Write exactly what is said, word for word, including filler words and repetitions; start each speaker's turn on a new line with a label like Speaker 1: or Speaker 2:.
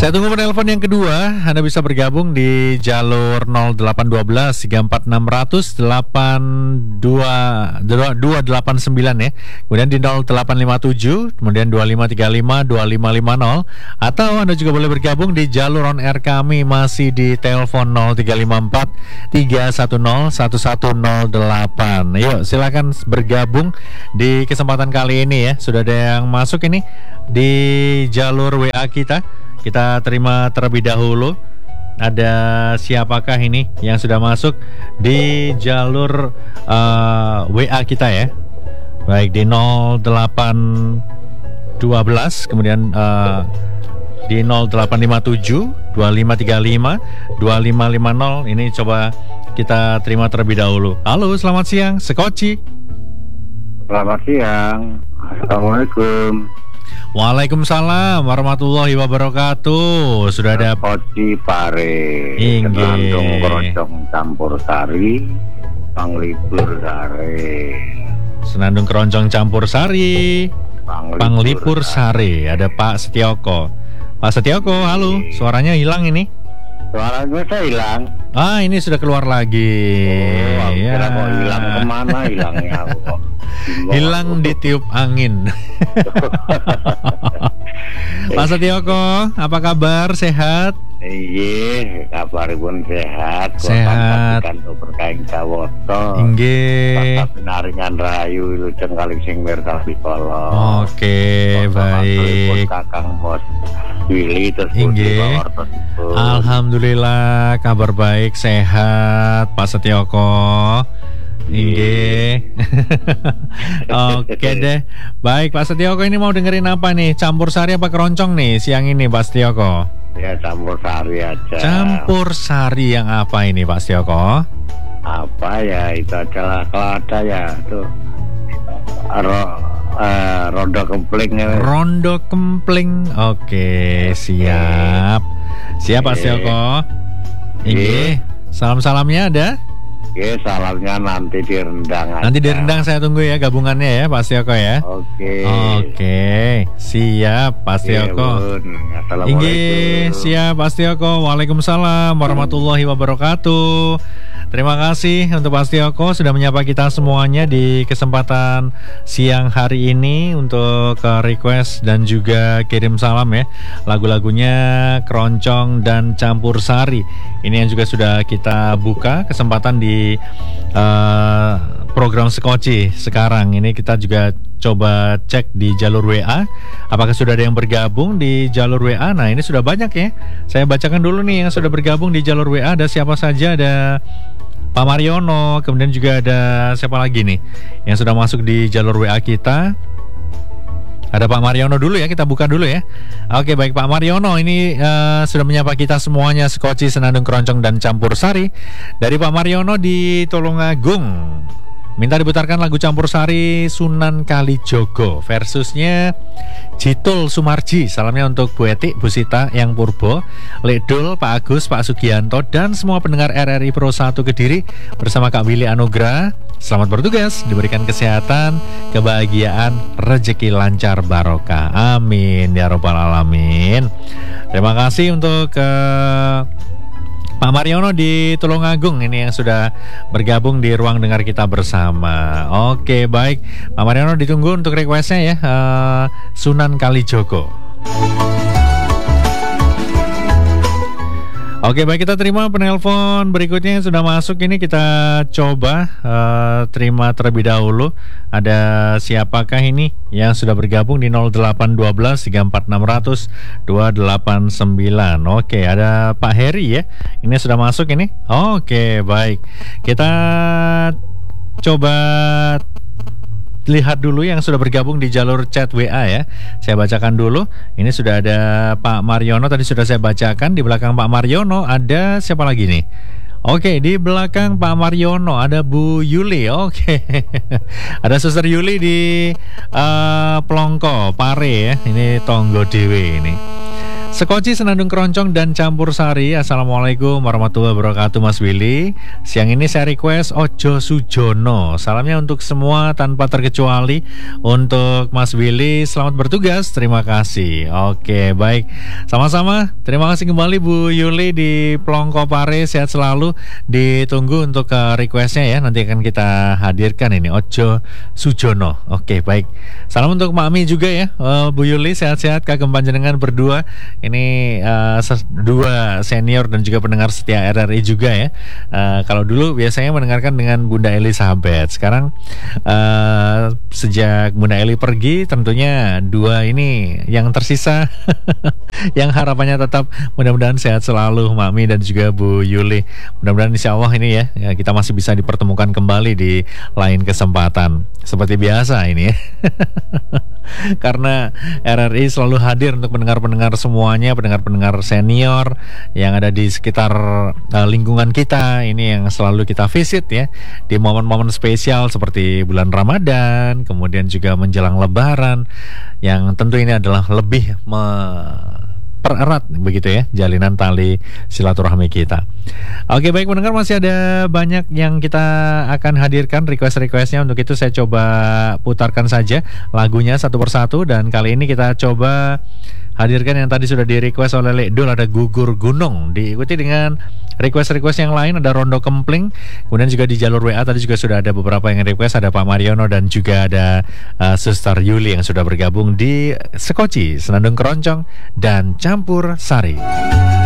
Speaker 1: Saya tunggu penelpon yang kedua. Anda bisa bergabung di jalur nol delapan satu dua tiga empat enam nol nol delapan dua delapan sembilan ya. Kemudian di nol delapan lima tujuh, kemudian dua lima tiga lima dua lima lima nol. Atau Anda juga boleh bergabung di jalur on air kami masih di telepon nol tiga lima empat tiga satu nol satu satu nol delapan. Yuk silakan bergabung di kesempatan kali ini ya. Sudah ada yang masuk ini di jalur W A kita. Kita terima terlebih dahulu. Ada siapakah ini yang sudah masuk di jalur uh, W A kita ya. Baik di nol delapan satu dua, kemudian uh, di nol delapan lima tujuh dua lima tiga lima dua lima lima nol. Ini coba kita terima terlebih dahulu. Halo, selamat siang, Sekoci.
Speaker 2: Selamat siang. Assalamualaikum.
Speaker 1: Waalaikumsalam warahmatullahi wabarakatuh. Sudah ada
Speaker 2: Koci Pare,
Speaker 1: Inggih.
Speaker 2: Senandung Keroncong Campur Sari, Panglipur Sari.
Speaker 1: Senandung Keroncong Campur Sari,
Speaker 2: Panglipur,
Speaker 1: Panglipur Sari. Ada Pak Setioko. Pak Setioko, halo. Suaranya hilang ini.
Speaker 2: Suaranya saya hilang.
Speaker 1: Ah, ini sudah keluar lagi.
Speaker 2: Oh, aku
Speaker 1: ya.
Speaker 2: kira kok hilang kemana hilangnya aku kok.
Speaker 1: Hilang ditiup angin. Pak Setioko, apa kabar? Sehat?
Speaker 2: Iya, kabar pun sehat.
Speaker 1: Sehat.
Speaker 2: Kan berkain cawoto.
Speaker 1: Inggih.
Speaker 2: Penaringan rayu itu cengkali sing mirta dikolo.
Speaker 1: Oke, baik.
Speaker 2: Kakang Bos Willy terus
Speaker 1: Inggih. Alhamdulillah kabar baik, sehat Pak Setioko. Inggih. Oke deh. Baik Pak Setioko, ini mau dengerin apa nih? Campur sari apa keroncong nih siang ini Pak Setioko?
Speaker 2: Ya campur sari aja.
Speaker 1: Campur sari yang apa ini Pak Setioko?
Speaker 2: Apa ya itu adalah kalau ada ya tuh Ro, uh, rondo kempling ya.
Speaker 1: Rondo kempling. Oke, siap. Siap Pak Setioko. Inggih. Salam-salamnya ada?
Speaker 2: Oke, salamnya nanti direndang aja.
Speaker 1: Nanti direndang saya tunggu ya gabungannya ya Pak Setioko ya.
Speaker 2: Oke.
Speaker 1: Oke, siap Pak Setioko. Inggih, siap Pak Setioko. Waalaikumsalam warahmatullahi wabarakatuh. Terima kasih untuk Pak Setioko sudah menyapa kita semuanya di kesempatan siang hari ini untuk uh, request dan juga kirim salam ya. Lagu-lagunya Keroncong dan Campur Sari. Ini yang juga sudah kita buka kesempatan di uh, program Sekoci sekarang. Ini kita juga coba cek di jalur W A. Apakah sudah ada yang bergabung di jalur W A? Nah ini sudah banyak ya. Saya bacakan dulu nih yang sudah bergabung di jalur W A. Ada siapa saja? Ada Pak Mariono, kemudian juga ada siapa lagi nih yang sudah masuk di jalur W A kita. Ada Pak Mariono dulu ya, kita buka dulu ya. Oke baik Pak Mariono, ini uh, sudah menyapa kita semuanya Sekoci, Senandung Keroncong dan Campur Sari. Dari Pak Mariono di Tulungagung, minta diputarkan lagu Campur Sari Sunan Kalijogo versusnya Jitul Sumarji. Salamnya untuk Bu Eti, Bu Sita, Yang Purbo, Lekdul, Pak Agus, Pak Sugianto, dan semua pendengar R R I Pro satu Kediri bersama Kak Willy Anugrah. Selamat bertugas, diberikan kesehatan, kebahagiaan, rezeki lancar barokah. Amin ya robbal alamin. Terima kasih untuk uh, Pak Mariono di Tulungagung ini yang sudah bergabung di ruang dengar kita bersama. Oke baik, Pak Mariono ditunggu untuk requestnya ya, uh, Sunan Kalijogo. Oke baik, kita terima penelpon berikutnya yang sudah masuk. Ini kita coba uh, terima terlebih dahulu. Ada siapakah ini yang sudah bergabung di nol delapan satu dua tiga empat enam nol nol dua delapan sembilan. Oke, ada Pak Heri ya. Ini sudah masuk ini. Oke baik, kita coba lihat dulu yang sudah bergabung di jalur chat W A ya. Saya bacakan dulu. Ini sudah ada Pak Mariono, tadi sudah saya bacakan. Di belakang Pak Mariono ada siapa lagi nih? Oke, di belakang Pak Mariono ada Bu Yuli. Oke. Ada Suster Yuli di uh, Plongko, Pare ya. Ini Tonggo Dewe ini. Sekoci, senandung keroncong, dan campur sari. Assalamualaikum warahmatullahi wabarakatuh, Mas Willy. Siang ini saya request Ojo Sujono. Salamnya untuk semua tanpa terkecuali. Untuk Mas Willy, selamat bertugas. Terima kasih. Oke, baik. Sama-sama. Terima kasih kembali Bu Yuli di Plongko Pare. Sehat selalu. Ditunggu untuk uh, requestnya ya. Nanti akan kita hadirkan ini Ojo Sujono. Oke, baik. Salam untuk Mami juga ya, uh, Bu Yuli. Sehat-sehat, kagem panjenengan berdua. Ini uh, dua senior dan juga pendengar setia R R I juga ya. Uh, kalau dulu biasanya mendengarkan dengan Bunda Elizabeth. Sekarang uh, sejak Bunda Eli pergi, tentunya dua ini yang tersisa. Yang harapannya tetap mudah-mudahan sehat selalu Mami dan juga Bu Yuli. Mudah-mudahan insya Allah ini ya, ya kita masih bisa dipertemukan kembali di lain kesempatan. Seperti biasa ini ya. Karena R R I selalu hadir untuk pendengar-pendengar semuanya, pendengar-pendengar senior yang ada di sekitar uh, lingkungan kita. Ini yang selalu kita visit ya di momen-momen spesial seperti bulan Ramadan, kemudian juga menjelang Lebaran, yang tentu ini adalah lebih me pererat begitu ya jalinan tali silaturahmi kita. Oke, baik pendengar, masih ada banyak yang kita akan hadirkan request-requestnya. Untuk itu saya coba putarkan saja lagunya satu persatu, dan kali ini kita coba hadirkan yang tadi sudah di request oleh Lekdul, ada Gugur Gunung. Diikuti dengan request-request yang lain, ada Rondo Kempling. Kemudian juga di jalur W A tadi juga sudah ada beberapa yang request, ada Pak Mariono dan juga ada uh, Suster Yuli yang sudah bergabung di Sekoci, Senandung Keroncong, dan Campur Sari.